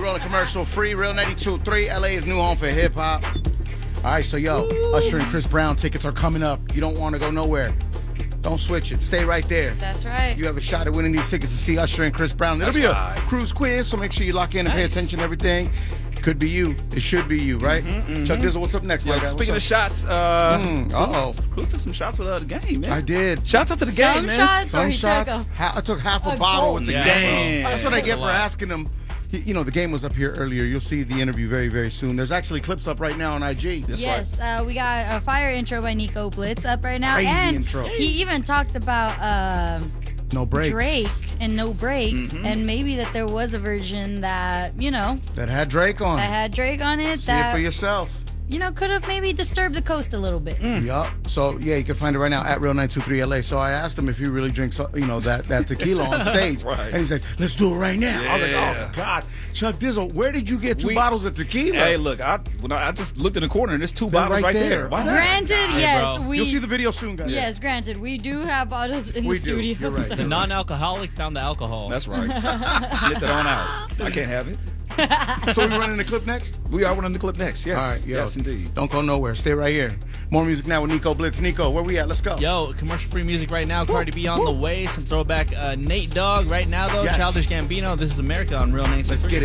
rolling commercial free. Real 92.3. LA's new home for hip hop. All right, so Usher and Chris Brown tickets are coming up. You don't want to go nowhere. Don't switch it. Stay right there. That's right. You have a shot at winning these tickets to see Usher and Chris Brown. It'll be a cruise quiz, so make sure you lock in and pay attention to everything. Could be you. It should be you, right? Chuck Dizzle, what's up next, my guy? Speaking of shots, Cruz took some shots with the game, man. I did. Shouts out to the game, man. Some shots. I took half a bottle with the game. That's what I get for asking him. You know, the game was up here earlier. You'll see the interview very, very soon. There's actually clips up right now on IG. Yes, we got a fire intro by Nico Blitz up right now. Crazy and intro. He even talked about No Breaks. Drake and No Breaks, and maybe that there was a version that, that had Drake on. That had Drake on it. See it for yourself. Could have maybe disturbed the coast a little bit. Yup. So, you can find it right now at Real923LA. So I asked him if he really drinks, that tequila on stage. Right. And he said, let's do it right now. Yeah. I was like, oh, God. Chuck Dizzle, where did you get two bottles of tequila? Hey, look, I just looked in the corner and there's two bottles right there. Why not? Granted, yes. You'll see the video soon, guys. Yes, granted. We do have bottles in the studio. You're right. The non-alcoholic found the alcohol. That's right. Snipped it on out. I can't have it. So we running the clip next? We are running the clip next, yes. All right, yes, indeed. Don't go nowhere. Stay right here. More music now with Nico Blitz. Nico, where we at? Let's go. Yo, commercial-free music right now. Cardi B on the way. Some throwback Nate Dogg right now, though. Yes. Childish Gambino. This is America on Real 93. Let's get it.